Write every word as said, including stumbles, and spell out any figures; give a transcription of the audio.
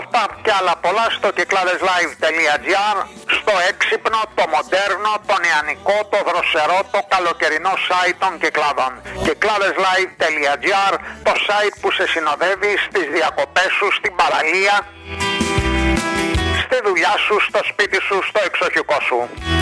Αυτά και άλλα πολλά στο κυκλάδεσλάιβ.gr, στο έξυπνο, το μοντέρνο, το νεανικό, το δροσερό, το καλοκαιρινό site των Κυκλάδων. κυκλάδεσλάιβ.gr, το site που σε συνοδεύει στις διακοπές σου, στην παραλία, στη δουλειά σου, στο σπίτι σου, στο εξοχικό σου.